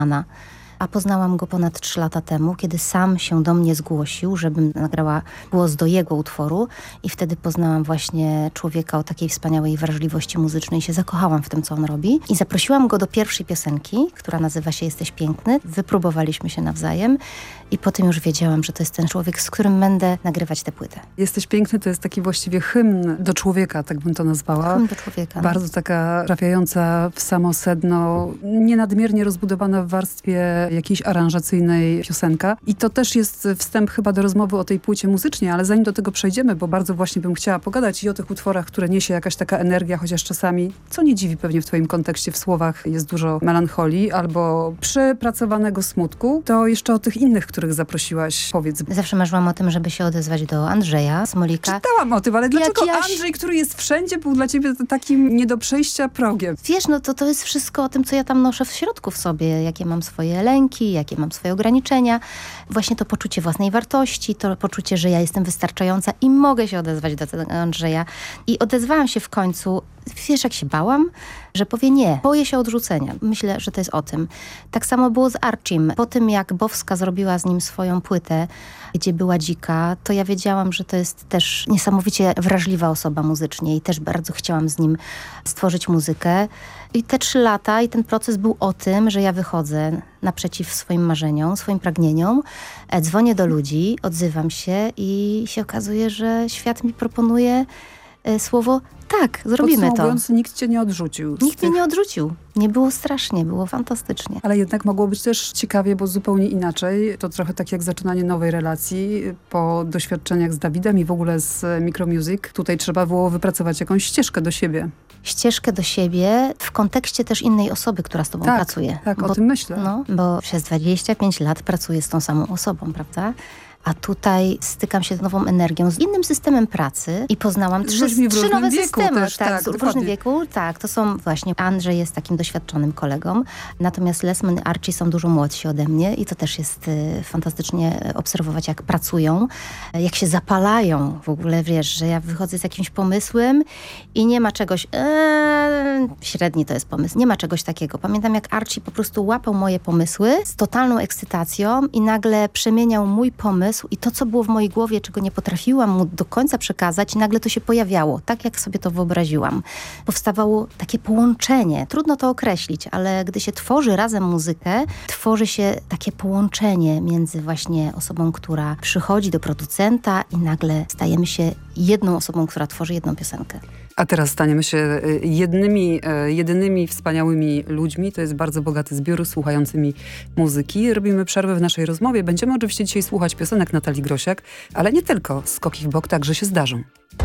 Ana. A poznałam go ponad 3 lata temu, kiedy sam się do mnie zgłosił, żebym nagrała głos do jego utworu i wtedy poznałam właśnie człowieka o takiej wspaniałej wrażliwości muzycznej i się zakochałam w tym, co on robi. I zaprosiłam go do pierwszej piosenki, która nazywa się Jesteś piękny. Wypróbowaliśmy się nawzajem i potem już wiedziałam, że to jest ten człowiek, z którym będę nagrywać tę płytę. Jesteś piękny to jest taki właściwie hymn do człowieka, tak bym to nazwała. Hymn do człowieka. Bardzo taka trafiająca w samo sedno, nienadmiernie rozbudowana w warstwie jakiejś aranżacyjnej piosenka. I to też jest wstęp chyba do rozmowy o tej płycie muzycznie, ale zanim do tego przejdziemy, bo bardzo właśnie bym chciała pogadać i o tych utworach, które niesie jakaś taka energia, chociaż czasami, co nie dziwi pewnie w twoim kontekście, w słowach jest dużo melancholii albo przepracowanego smutku, to jeszcze o tych innych, których zaprosiłaś, powiedz. Zawsze marzyłam o tym, żeby się odezwać do Andrzeja Smolika. Czytałam o tym, ale dlaczego Andrzej, który jest wszędzie, był dla ciebie takim nie do przejścia progiem? Wiesz, no to jest wszystko o tym, co ja tam noszę w środku w sobie, jakie mam swoje lęki, jakie mam swoje ograniczenia. Właśnie to poczucie własnej wartości, to poczucie, że ja jestem wystarczająca i mogę się odezwać do tego Andrzeja. I odezwałam się w końcu. Wiesz, jak się bałam? Że powie nie. Boję się odrzucenia. Myślę, że to jest o tym. Tak samo było z Archim. Po tym, jak Bowska zrobiła z nim swoją płytę, gdzie była dzika, to ja wiedziałam, że to jest też niesamowicie wrażliwa osoba muzycznie i też bardzo chciałam z nim stworzyć muzykę. I te 3 lata i ten proces był o tym, że ja wychodzę naprzeciw swoim marzeniom, swoim pragnieniom, dzwonię do ludzi, odzywam się i się okazuje, że świat mi proponuje słowo tak, zrobimy to. Podsumowując, nikt cię nie odrzucił. Nikt mnie nie odrzucił. Nie było strasznie, było fantastycznie. Ale jednak mogło być też ciekawie, bo zupełnie inaczej. To trochę tak jak zaczynanie nowej relacji po doświadczeniach z Dawidem i w ogóle z Micromusic. Tutaj trzeba było wypracować jakąś ścieżkę do siebie. Ścieżkę do siebie w kontekście też innej osoby, która z tobą pracuje. Tak, o tym myślę. No, bo przez 25 lat pracuję z tą samą osobą, prawda? A tutaj stykam się z nową energią, z innym systemem pracy i poznałam 3 nowe systemy. Też, tak, w różnym wieku. Tak, to są właśnie, Andrzej jest takim doświadczonym kolegą, natomiast Lesman i Archie są dużo młodsi ode mnie i to też jest fantastycznie obserwować, jak pracują, jak się zapalają w ogóle, wiesz, że ja wychodzę z jakimś pomysłem i nie ma czegoś, średni to jest pomysł, nie ma czegoś takiego. Pamiętam, jak Archie po prostu łapał moje pomysły z totalną ekscytacją i nagle przemieniał mój pomysł i to, co było w mojej głowie, czego nie potrafiłam mu do końca przekazać, i nagle to się pojawiało, tak jak sobie to wyobraziłam. Powstawało takie połączenie. Trudno to określić, ale gdy się tworzy razem muzykę, tworzy się takie połączenie między właśnie osobą, która przychodzi do producenta i nagle stajemy się jedną osobą, która tworzy jedną piosenkę. A teraz staniemy się jedynymi wspaniałymi ludźmi. To jest bardzo bogaty zbiór słuchającymi muzyki. Robimy przerwę w naszej rozmowie. Będziemy oczywiście dzisiaj słuchać piosenek Natalii Grosiak, ale nie tylko. Skoki w bok także się zdarzą.